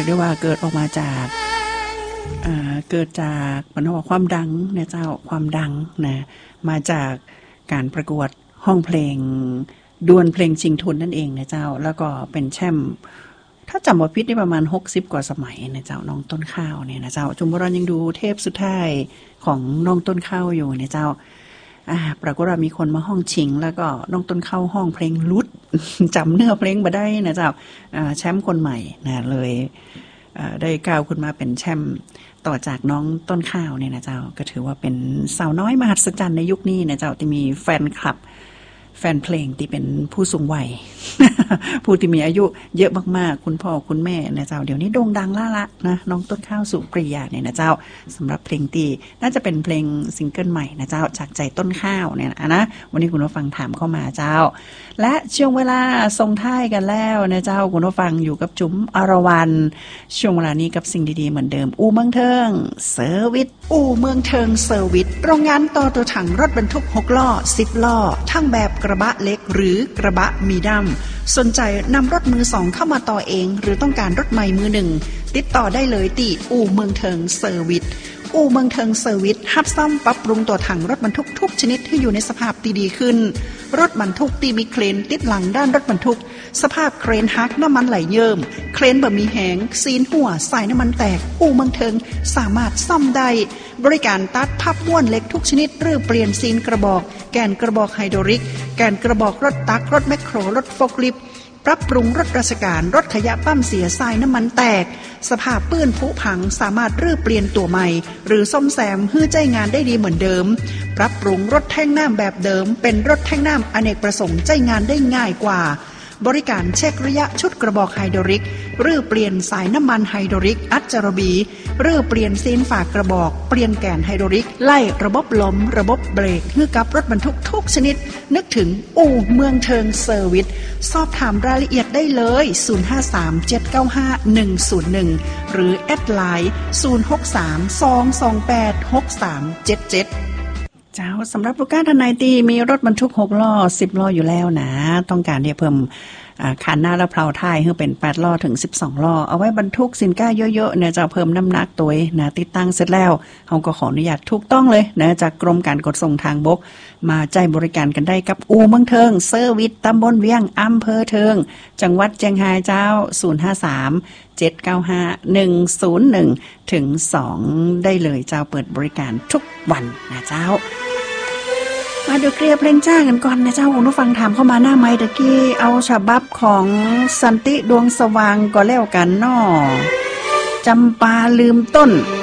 ได้ว่าเกิดออกมาจากเกิดจากมันว่าความดังเนี่ยเจ้าความดังนะมาจากการประกวดห้องเพลงดวลเพลงชิงทุนนั่นเองนะเจ้าแล้วก็เป็นแชมป์ถ้าจำว่าพิษได้ประมาณ60กว่าสมัยนะเจ้าน้องต้นข้าวเนี่ยนะเจ้าจุมบรอนยังดูเทปสุดท้ายของน้องต้นข้าวอยู่นะเจ้าปรากฏว่ามีคนมาห้องชิงแล้วก็น้องต้นข้าวห้องเพลงลุด จำเนื้อเพลงมาได้นะเจ้าแชมป์คนใหม่นะเลยได้ก้าวขึ้นมาเป็นแชมป์ต่อจากน้องต้นข้าวเนี่ยนะเจ้าก็ถือว่าเป็นสาวน้อยมหัศจรรย์ในยุคนี้นะเจ้าที่มีแฟนคลับแฟนเพลงที่เป็นผู้สูงวัย ผู้ที่มีอายุเยอะมากๆคุณพ่อคุณแม่นะเจ้าเดี๋ยวนี้โด่งดังละนะน้องต้นข้าวสุปริยาเนี่ยนะเจ้าสำหรับเพลงตีน่าจะเป็นเพลงซิงเกิลใหม่นะเจ้าจากใจต้นข้าวเนี่ยนะวันนี้คุณผู้ฟังถามเข้ามาเจ้าและช่วงเวลาส่งท้ายกันแล้วนะเจ้าคุณผู้ฟังอยู่กับจุ๋มอรวรรณช่วงเวลานี้กับสิ่งดีๆเหมือนเดิมอู่เมืองเทิงเซอร์วิสอู่เมืองเทิงเซอร์วิสโรงงานต่อตัวถังรถบรรทุก6ล้อ10ล้อทั้งแบบกระบะเล็กหรือกระบะมีดั้มสนใจนำรถมือ2เข้ามาต่อเองหรือต้องการรถใหม่มือหนึ่งติดต่อได้เลยที่อู่เมืองเทิงเซอร์วิสอู่เมืองเทิงเซอร์วิสรับซ่อมปรับปรุงตัวถังรถบรรทุกทุกชนิดให้อยู่ในสภาพดีขึ้นรถบรรทุกที่มีเครนติดหลังด้านรถบรรทุกสภาพเครนหักน้ำมันไหลเยิ้มเครนบ่มีแหงซีนหัวสายน้ำมันแตกอู่เมืองเทิงสามารถซ่อมได้บริการตัดพับม้วนเหล็กทุกชนิดหรือเปลี่ยนซีนกระบอกแกนกระบอกไฮดรอลิกแกนกระบอกรถตักรถแมคโครรถโฟล์คลิฟต์ปรับปรุงรถราชการรถขยะปั้มเสียทรายน้ำมันแตกสภาพปื้นผุพังสามารถรื้อเปลี่ยนตัวใหม่หรือซ่อมแซมให้ใจงานได้ดีเหมือนเดิมปรับปรุงรถแท่งน้ำแบบเดิมเป็นรถแท่งน้ำอเนกประสงค์ใจงานได้ง่ายกว่าบริการเช็คระยะชุดกระบอกไฮดรอลิกรื้อเปลี่ยนสายน้ำมันไฮดรอลิกอัดจารบีรื้อเปลี่ยนซีนฝากระบอกเปลี่ยนแกนไฮดรอลิกไล่ระบบลมระบบเบรกให้กับรถบรรทุกทุกชนิดนึกถึงอู่เมืองเทิงเซอร์วิสสอบถามรายละเอียดได้เลย053-795-101หรือแอดไลน์063-228-6377เจ้าสำหรับลูกค้าท่านใดที่มีรถบรรทุก6ล้อ10ล้ออยู่แล้วนะต้องการที่จะเพิ่มคันหน้าและเพลาท้ายให้เป็น8ล้อถึง12ล้อเอาไว้บรรทุกสินค้าเยอะๆเนี่ยจะเพิ่มน้ำหนักตัวนะติดตั้งเสร็จแล้วเฮาก็ขออนุญาตถูกต้องเลยนะจากกรมการขนส่งทางบกมาใจบริการกันได้กับอู่เมืองเทิงเซอร์วิสตำบลเวียงอำเภอเทิงจังหวัดเชียงรายเจ้า053-795-101ถึง2ได้เลยเจ้าเปิดบริการทุกวันนะเจ้ามาดูเคลียร์เพลงจ้ากันก่อนนะเจ้าคุณผู้ฟังถามเข้ามาหน้าไมค์ตะกี้เอาฉบับของสันติดวงสว่างก็แล้วกันน้อจำปาลืมต้น